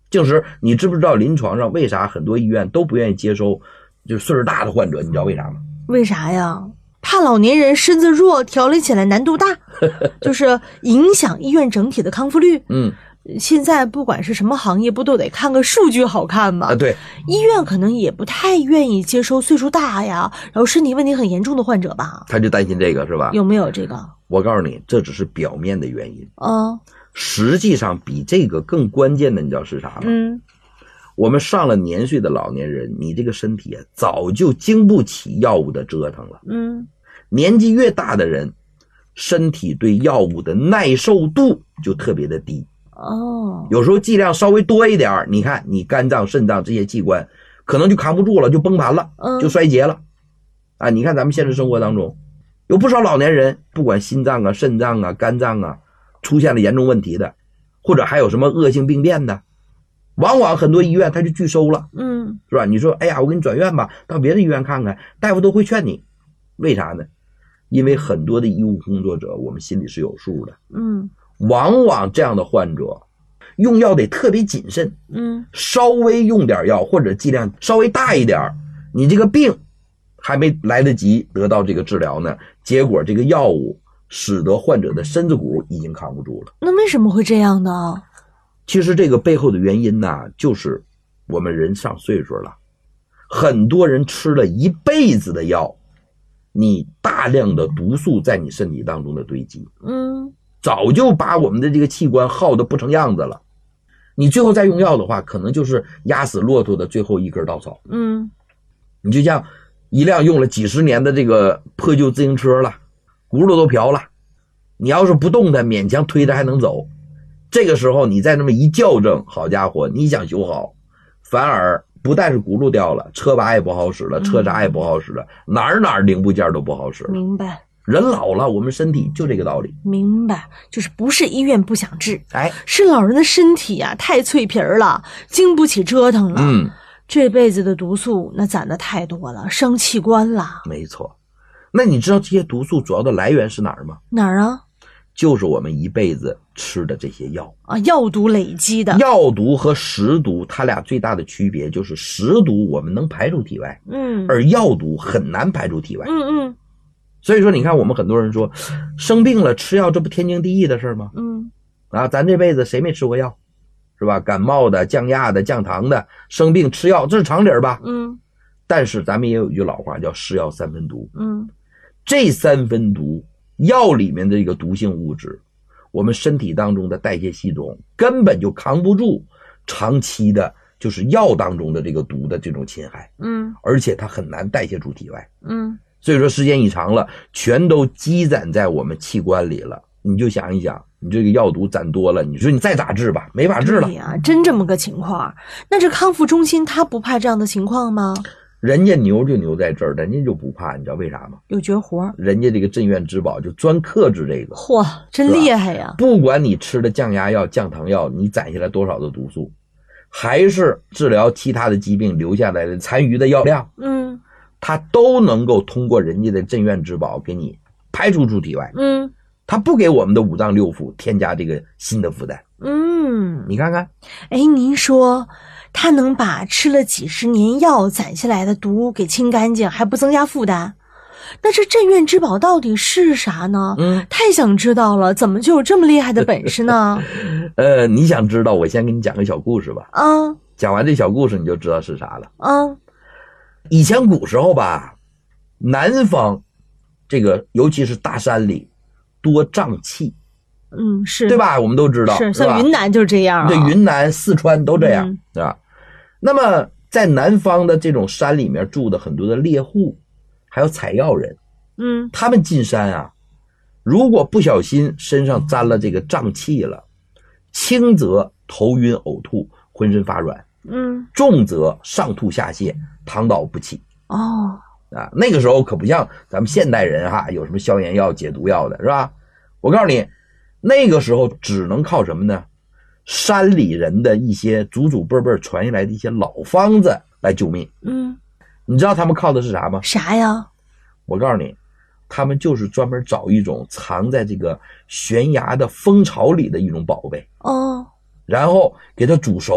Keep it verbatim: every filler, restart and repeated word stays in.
静时，你知不知道临床上为啥很多医院都不愿意接收就是岁数大的患者？你知道为啥吗？ 为啥呀？怕老年人身子弱，调理起来难度大，就是影响医院整体的康复率。 嗯， 现在不管是什么行业，不都得看个数据好看吗？ 啊，对， 医院可能也不太愿意接收岁数大呀，然后身体问题很严重的患者吧？ 他就担心这个是吧？ 有没有这个？ 我告诉你，这只是表面的原因。 嗯， 实际上比这个更关键的，你知道是啥吗？ 嗯， 我们上了年岁的老年人，你这个身体啊，早就经不起药物的折腾了。 嗯， 年纪越大的人，身体对药物的耐受度就特别的低。 哦， 有时候剂量稍微多一点，你看你肝脏、肾脏这些器官可能就扛不住了，就崩盘了， 嗯， 就衰竭了。啊，你看咱们现实生活当中，有不少老年人，不管心脏啊、肾脏啊、肝脏啊，出现了严重问题的，或者还有什么恶性病变的，往往很多医院他就拒收了， 嗯， 是吧？你说，哎呀，我给你转院吧，到别的医院看看，大夫都会劝你，为啥呢？因为很多的医务工作者，我们心里是有数的， 嗯， 往往这样的患者用药得特别谨慎， 嗯， 稍微用点药或者剂量稍微大一点，你这个病还没来得及得到这个治疗呢，结果这个药物使得患者的身子骨已经扛不住了。 那为什么会这样呢？ 其实这个背后的原因呢，就是我们人上岁数了，很多人吃了一辈子的药，你大量的毒素在你身体当中的堆积， 嗯， 早就把我们的这个器官耗得不成样子了。你最后再用药的话，可能就是压死骆驼的最后一根稻草。 嗯， 你就像一辆用了几十年的这个破旧自行车了，轱辘都瓢了，你要是不动它，勉强推着还能走。这个时候你再那么一校正，好家伙，你想修好，反而不但是轱辘掉了，车把也不好使了，车闸也不好使了，哪儿哪儿零部件都不好使了。 明白。 人老了，我们身体就这个道理。 明白，就是不是医院不想治， 哎， 是老人的身体啊太脆皮儿了，经不起折腾了。 嗯， 这辈子的毒素那攒的太多了，伤器官了。 没错。那你知道这些毒素主要的来源是哪儿吗？ 哪儿啊？ 就是我们一辈子吃的这些药啊，药毒累积的。 药毒和食毒，它俩最大的区别就是食毒我们能排出体外， 嗯， 而药毒很难排出体外。 嗯嗯。 所以说，你看我们很多人说，生病了吃药，这不天经地义的事吗？ 嗯， 啊，咱这辈子谁没吃过药，是吧？感冒的、降压的、降糖的，生病吃药，这是常理吧？ 嗯。 但是咱们也有一句老话叫是药三分毒。 嗯， 这三分毒，药里面的这个毒性物质，我们身体当中的代谢系统根本就扛不住长期的，就是药当中的这个毒的这种侵害。 嗯，而且它很难代谢出体外。 嗯。 所以说时间一长了，全都积攒在我们器官里了。你就想一想，你这个药毒攒多了，你说你再咋治吧，没法治了。 对呀，真这么个情况。那这康复中心他不怕这样的情况吗？ 人家牛就牛在这儿，人家就不怕，你知道为啥吗？ 有绝活。 人家这个镇院之宝就专克制这个。 嚯，真厉害呀！ 不管你吃的降压药、降糖药，你攒下来多少的毒素，还是治疗其他的疾病留下来的残余的药量， 嗯， 它都能够通过人家的镇院之宝给你排除出体外。 嗯， 它不给我们的五脏六腑添加这个新的负担。 嗯， 你看看， 哎，您说它能把吃了几十年药攒下来的毒给清干净，还不增加负担？那这镇院之宝到底是啥呢？ 嗯， 太想知道了，怎么就有这么厉害的本事呢？ 呃，你想知道，我先给你讲个小故事吧。 啊， 讲完这小故事你就知道是啥了。 啊， 以前古时候吧，南方这个尤其是大山里多瘴气。 嗯，是， 对吧？我们都知道， 是像云南就是这样、啊， 对，云南、四川都这样， 嗯、 对吧？那么在南方的这种山里面住的很多的猎户，还有采药人， 嗯， 他们进山啊，如果不小心身上沾了这个瘴气了，轻则头晕呕吐，浑身发软， 嗯， 重则上吐下泻，躺倒不起。 哦， 啊，那个时候可不像咱们现代人哈，有什么消炎药、解毒药的，是吧？我告诉你。那个时候只能靠什么呢？山里人的一些祖祖辈辈传下来的一些老方子来救命。 嗯， 你知道他们靠的是啥吗？ 啥呀？ 我告诉你，他们就是专门找一种藏在这个悬崖的蜂巢里的一种宝贝。 哦， 然后给它煮熟。